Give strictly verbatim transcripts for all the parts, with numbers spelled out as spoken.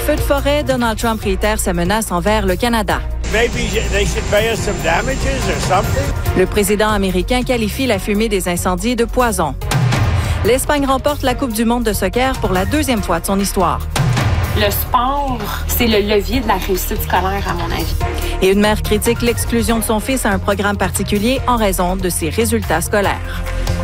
Feux de forêt, Donald Trump réitère sa menace envers le Canada. Le président américain qualifie la fumée des incendies de poison. L'Espagne remporte la Coupe du monde de soccer pour la deuxième fois de son histoire. Le sport, c'est le levier de la réussite scolaire, à mon avis. Et une mère critique l'exclusion de son fils à un programme particulier en raison de ses résultats scolaires.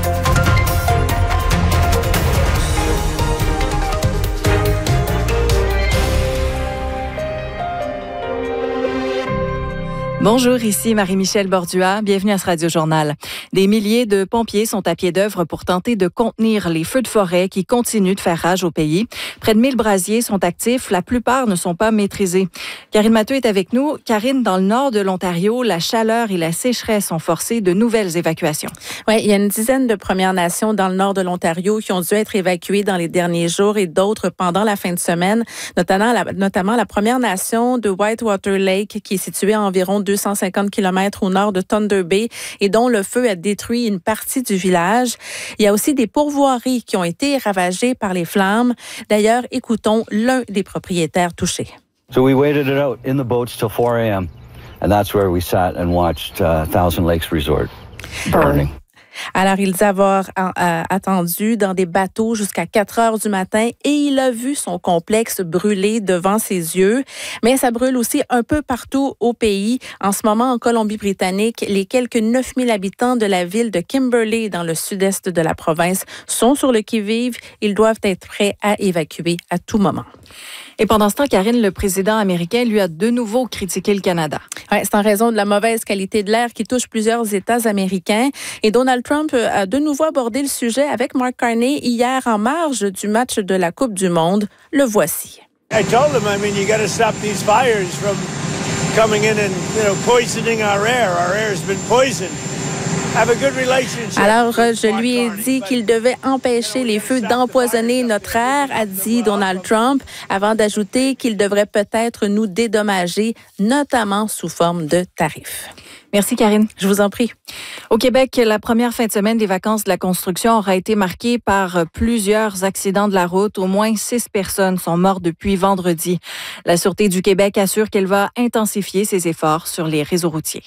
Bonjour, ici Marie-Michel Bordua. Bienvenue à ce Radio-Journal. Des milliers de pompiers sont à pied d'œuvre pour tenter de contenir les feux de forêt qui continuent de faire rage au pays. Près de mille brasiers sont actifs. La plupart ne sont pas maîtrisés. Karine Mathieu est avec nous. Karine, dans le nord de l'Ontario, la chaleur et la sécheresse ont forcé de nouvelles évacuations. Oui, il y a une dizaine de Premières Nations dans le nord de l'Ontario qui ont dû être évacuées dans les derniers jours et d'autres pendant la fin de semaine, notamment la, notamment la Première Nation de Whitewater Lake qui est située à environ deux cent cinquante kilomètres au nord de Thunder Bay et dont le feu a détruit une partie du village. Il y a aussi des pourvoiries qui ont été ravagées par les flammes. D'ailleurs, écoutons l'un des propriétaires touchés. So we waited it out in the boats till four a.m. and that's where we sat and watched uh, Thousand Lakes Resort burning. Alors, il dit avoir euh, attendu dans des bateaux jusqu'à quatre heures du matin et il a vu son complexe brûler devant ses yeux. Mais ça brûle aussi un peu partout au pays. En ce moment, en Colombie-Britannique, les quelques neuf mille habitants de la ville de Kimberley, dans le sud-est de la province, sont sur le qui-vive. Ils doivent être prêts à évacuer à tout moment. Et pendant ce temps, Karine, le président américain, lui, a de nouveau critiqué le Canada. Ouais, c'est en raison de la mauvaise qualité de l'air qui touche plusieurs États américains. Et Donald Trump a de nouveau abordé le sujet avec Mark Carney hier en marge du match de la Coupe du monde. Le voici. I told him, I mean, you got to stop these fires from coming in and, you know, poisoning our air. Our air has been poisoned. Alors, je lui ai dit qu'il devait empêcher les feux d'empoisonner notre air, a dit Donald Trump, avant d'ajouter qu'il devrait peut-être nous dédommager, notamment sous forme de tarifs. Merci, Karine. Je vous en prie. Au Québec, la première fin de semaine des vacances de la construction aura été marquée par plusieurs accidents de la route. Au moins six personnes sont mortes depuis vendredi. La Sûreté du Québec assure qu'elle va intensifier ses efforts sur les réseaux routiers.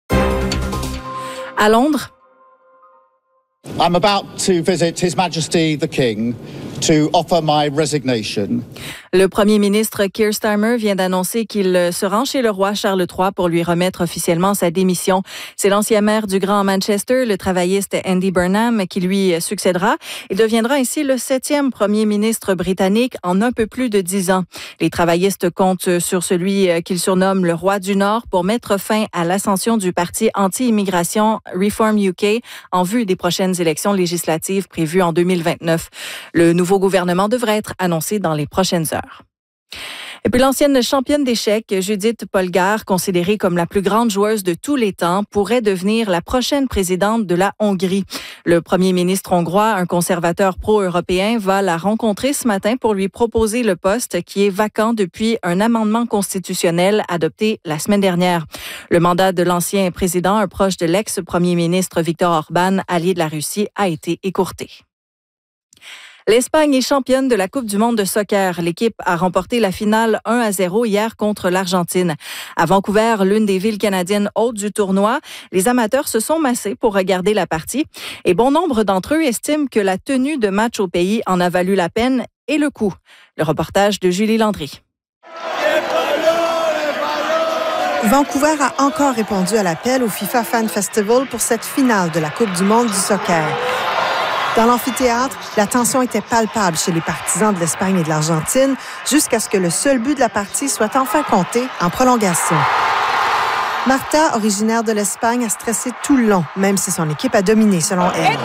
À Londres, I'm about to visit His Majesty the King to offer my resignation. Le premier ministre Keir Starmer vient d'annoncer qu'il se rend chez le roi Charles trois pour lui remettre officiellement sa démission. C'est l'ancien maire du Grand Manchester, le travailliste Andy Burnham, qui lui succédera. Il deviendra ainsi le septième premier ministre britannique en un peu plus de dix ans. Les travaillistes comptent sur celui qu'ils surnomment le roi du Nord pour mettre fin à l'ascension du parti anti-immigration Reform U K en vue des prochaines élections législatives prévues en deux mille vingt-neuf. Le nouveau gouvernement devrait être annoncé dans les prochaines heures. Et puis l'ancienne championne d'échecs, Judith Polgár, considérée comme la plus grande joueuse de tous les temps, pourrait devenir la prochaine présidente de la Hongrie. Le premier ministre hongrois, un conservateur pro-européen, va la rencontrer ce matin pour lui proposer le poste qui est vacant depuis un amendement constitutionnel adopté la semaine dernière. Le mandat de l'ancien président, un proche de l'ex-premier ministre Viktor Orban, allié de la Russie, a été écourté. L'Espagne est championne de la Coupe du monde de soccer. L'équipe a remporté la finale un à zéro hier contre l'Argentine. À Vancouver, l'une des villes canadiennes hautes du tournoi, les amateurs se sont massés pour regarder la partie. Et bon nombre d'entre eux estiment que la tenue de match au pays en a valu la peine et le coût. Le reportage de Julie Landry. Vancouver a encore répondu à l'appel au FIFA Fan Festival pour cette finale de la Coupe du monde du soccer. Dans l'amphithéâtre, la tension était palpable chez les partisans de l'Espagne et de l'Argentine jusqu'à ce que le seul but de la partie soit enfin compté en prolongation. Marta, originaire de l'Espagne, a stressé tout le long, même si son équipe a dominé selon elle.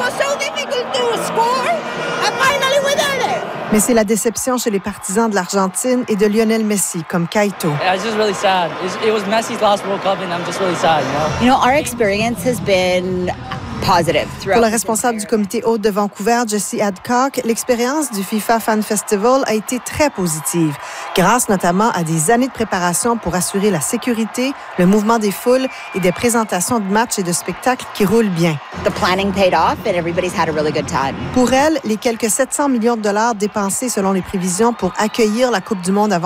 Mais c'est la déception chez les partisans de l'Argentine et de Lionel Messi, comme Kaito. It's just really sad. It was Messi's last World Cup and I'm just really sad, you know? You know, our experience has been positive. Pour le responsable du comité hôte de Vancouver, Jesse Adcock, l'expérience du FIFA Fan Festival a été très positive, grâce notamment à des années de préparation pour assurer la sécurité, le mouvement des foules et des présentations de matchs et de spectacles qui roulent bien. The planning paid off and everybody's had a really good time. Pour elle, les quelques sept cents millions de dollars dépensés selon les prévisions pour accueillir la Coupe du monde à